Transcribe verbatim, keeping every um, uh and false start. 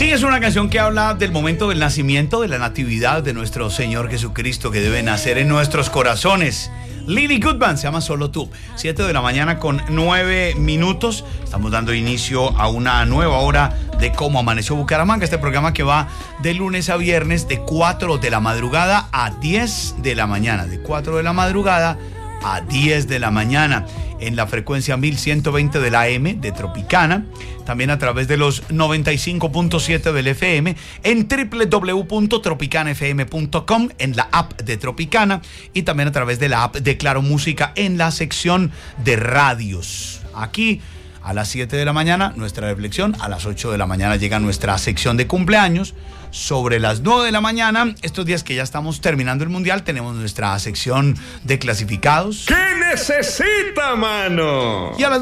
Sí, es una canción que habla del momento del nacimiento, de la natividad de nuestro Señor Jesucristo, que debe nacer en nuestros corazones. Lily Goodman, se llama Solo Tú. siete de la mañana con nueve minutos. Estamos dando inicio a una nueva hora de Cómo Amaneció Bucaramanga, este programa que va de lunes a viernes de cuatro de la madrugada a diez de la mañana. De cuatro de la madrugada a diez de la mañana en la frecuencia mil ciento veinte de la A M de Tropicana, también a través de los noventa y cinco punto siete del F M, en doble u doble u doble u punto tropicana f m punto com, en la app de Tropicana, y también a través de la app de Claro Música en la sección de radios. Aquí a las siete de la mañana nuestra reflexión, a las ocho de la mañana llega nuestra sección de cumpleaños. Sobre las nueve de la mañana, estos días que ya estamos terminando el mundial, tenemos nuestra sección de clasificados. ¿Qué necesita, mano? Y a las